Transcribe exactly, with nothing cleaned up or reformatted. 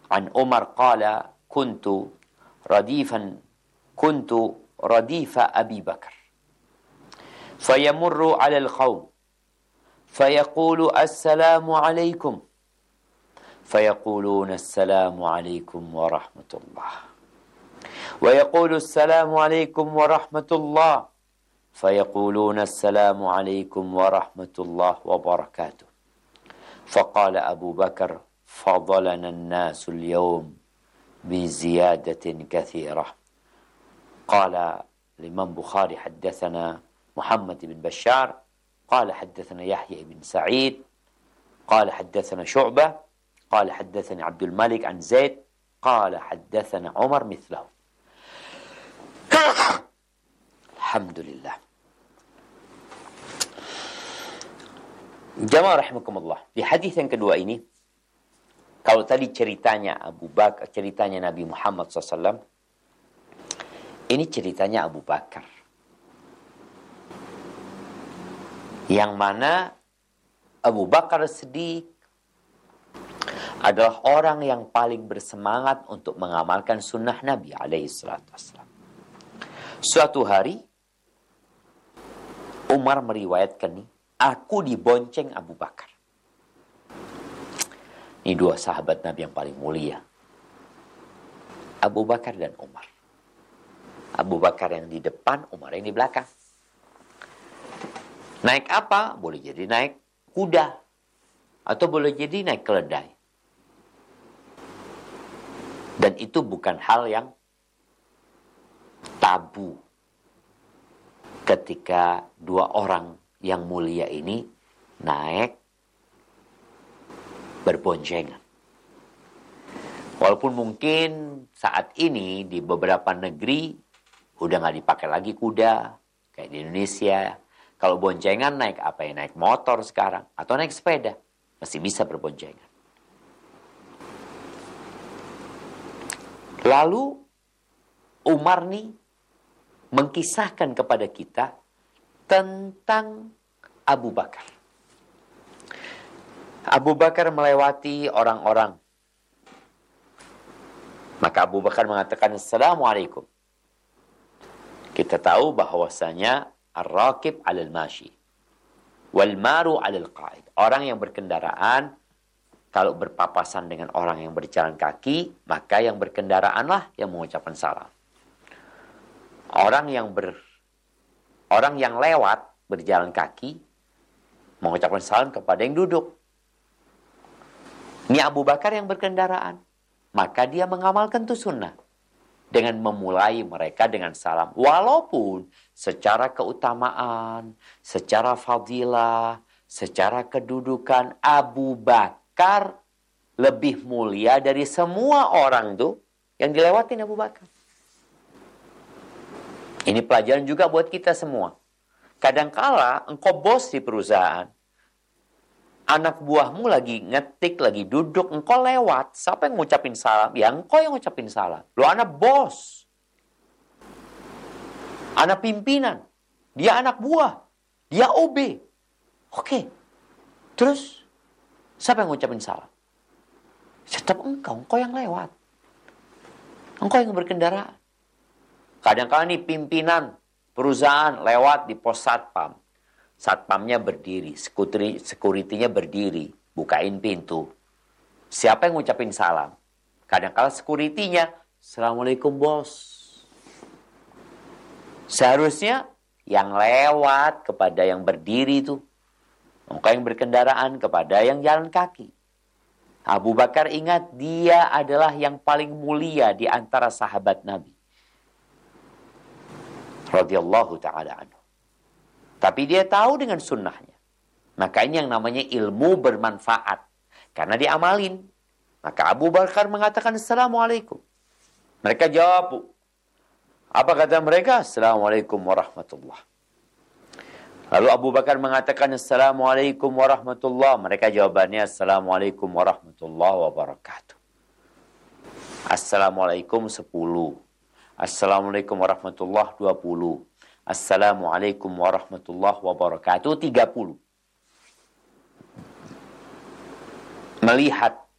An Umar qala kuntu radifan kuntu radifa Abi Bakar fayamurru 'ala al-qaum fayaqulu assalamu alaikum fayaquluna assalamu alaikum warahmatullah wa yaqulu assalamu alaikum warahmatullah fayaquluna assalamu alaikum warahmatullah wabarakatuh. Faqala Abu Bakar fadalana an-nasu al-yawm bi ziyadatin kathirah. Qala Imam Bukhari haddathana Muhammad bin Bashar qala haddathana Yahya bin Sa'id qala haddathana Syu'bah qala haddathani Abdul Malik an Zaid qala haddathana Umar mithlahu. Alhamdulillah. Jamaah rahimakumullah. Di hadis yang kedua ini, kalau tadi ceritanya Abu Bakar, ceritanya Nabi Muhammad shallallahu alaihi wasallam, ini ceritanya Abu Bakar. Yang mana Abu Bakar Siddiq adalah orang yang paling bersemangat untuk mengamalkan sunnah Nabi alaihi salatu wassalam. Suatu hari, Umar meriwayatkan nih, aku dibonceng Abu Bakar. Ini dua sahabat Nabi yang paling mulia. Abu Bakar dan Umar. Abu Bakar yang di depan, Umar yang di belakang. Naik apa? Boleh jadi naik kuda. Atau boleh jadi naik keledai. Dan itu bukan hal yang tabu ketika dua orang yang mulia ini naik berboncengan. Walaupun mungkin saat ini di beberapa negeri udah nggak dipakai lagi kuda kayak di Indonesia. Kalau boncengan naik apa ya? Naik motor sekarang atau naik sepeda masih bisa berboncengan. Lalu Umar nih mengkisahkan kepada kita tentang Abu Bakar. Abu Bakar melewati orang-orang. Maka Abu Bakar mengatakan Assalamualaikum. Kita tahu bahwasanya ar-raqib 'alal mashi wal maru 'alal qa'id. Orang yang berkendaraan kalau berpapasan dengan orang yang berjalan kaki, maka yang berkendaraanlah yang mengucapkan salam. Orang yang ber orang yang lewat berjalan kaki mengucapkan salam kepada yang duduk. Ini Abu Bakar yang berkendaraan, maka dia mengamalkan itu sunnah dengan memulai mereka dengan salam. Walaupun secara keutamaan, secara fadilah, secara kedudukan Abu Bakar lebih mulia dari semua orang tuh yang dilewatin Abu Bakar. Ini pelajaran juga buat kita semua. Kadangkala engkau bos di perusahaan, anak buahmu lagi ngetik, lagi duduk, engkau lewat, siapa yang ngucapin salam? Ya engkau yang ngucapin salam. Lo anak bos, anak pimpinan, dia anak buah, dia O B. Oke, terus siapa yang ngucapin salam? Tetap engkau, engkau yang lewat, engkau yang berkendaraan. Kadang-kadang nih pimpinan perusahaan lewat di pos satpam. Satpamnya berdiri, security-nya berdiri, bukain pintu. Siapa yang ngucapin salam? Kadang-kadang security-nya, Assalamualaikum bos. Seharusnya yang lewat kepada yang berdiri itu. Engkau yang berkendaraan kepada yang jalan kaki. Abu Bakar ingat dia adalah yang paling mulia di antara sahabat Nabi. Radhiyallahu ta'ala anhu. Tapi dia tahu dengan sunnahnya. Maka ini yang namanya ilmu bermanfaat. Karena diamalin. Maka Abu Bakar mengatakan Assalamualaikum. Mereka jawab. Apa kata mereka? Assalamualaikum warahmatullah. Lalu Abu Bakar mengatakan Assalamualaikum warahmatullah. Mereka jawabannya Assalamualaikum warahmatullah wabarakatuh. Assalamualaikum sepuluh. Assalamualaikum warahmatullah dua puluh. Assalamualaikum warahmatullah wabarakatuh tiga puluh. Melihat